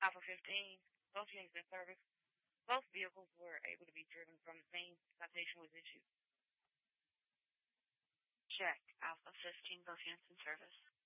Alpha 15, both units in service. Both vehicles were able to be driven from the scene. Citation was issued. Check. Alpha 15, both units in service.